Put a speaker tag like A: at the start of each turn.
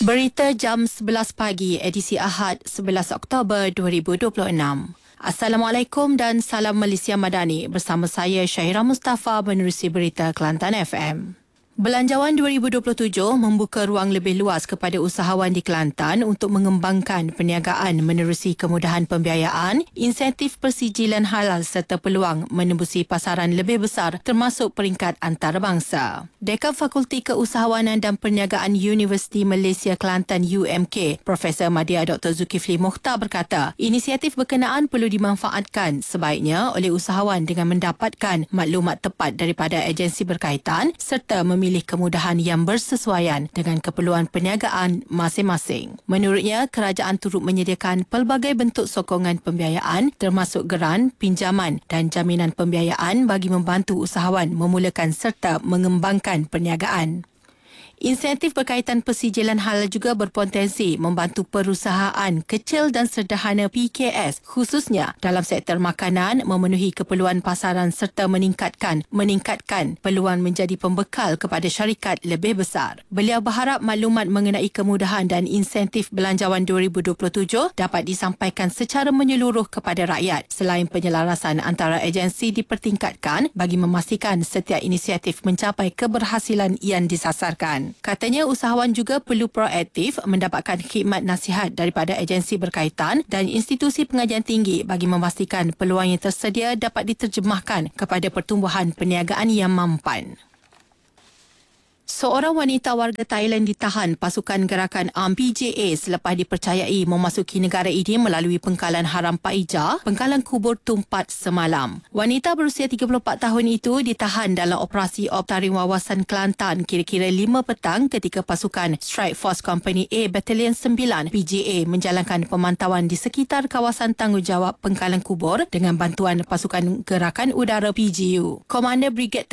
A: Berita jam 11 pagi, edisi Ahad 11 Oktober 2026. Assalamualaikum dan salam Malaysia Madani. Bersama saya Syahira Mustafa menerusi berita Kelantan FM. Belanjawan 2027 membuka ruang lebih luas kepada usahawan di Kelantan untuk mengembangkan perniagaan menerusi kemudahan pembiayaan, insentif persijilan halal serta peluang menembusi pasaran lebih besar termasuk peringkat antarabangsa. Dekan Fakulti Keusahawanan dan Perniagaan Universiti Malaysia Kelantan UMK, Profesor Madya Dr. Zulkifli Mokhtar berkata, inisiatif berkenaan perlu dimanfaatkan sebaiknya oleh usahawan dengan mendapatkan maklumat tepat daripada agensi berkaitan serta memilih kemudahan yang bersesuaian dengan keperluan perniagaan masing-masing. Menurutnya, kerajaan turut menyediakan pelbagai bentuk sokongan pembiayaan termasuk geran, pinjaman dan jaminan pembiayaan bagi membantu usahawan memulakan serta mengembangkan perniagaan. Insentif berkaitan persijilan halal juga berpotensi membantu perusahaan kecil dan sederhana PKS khususnya dalam sektor makanan memenuhi keperluan pasaran serta meningkatkan peluang menjadi pembekal kepada syarikat lebih besar. Beliau berharap maklumat mengenai kemudahan dan insentif belanjawan 2027 dapat disampaikan secara menyeluruh kepada rakyat selain penyelarasan antara agensi dipertingkatkan bagi memastikan setiap inisiatif mencapai keberhasilan yang disasarkan. Katanya usahawan juga perlu proaktif mendapatkan khidmat nasihat daripada agensi berkaitan dan institusi pengajian tinggi bagi memastikan peluang yang tersedia dapat diterjemahkan kepada pertumbuhan perniagaan yang mampan. Seorang wanita warga Thailand ditahan pasukan gerakan UMNO PJA selepas dipercayai memasuki negara ini melalui pengkalan haram Pak Ija, pengkalan kubur Tumpat semalam. Wanita berusia 34 tahun itu ditahan dalam operasi Optaring Wawasan Kelantan kira-kira 5 petang ketika pasukan Strike Force Company A Battalion 9 PJA menjalankan pemantauan di sekitar kawasan tanggungjawab pengkalan kubur dengan bantuan pasukan gerakan udara PGU. Komander Brigade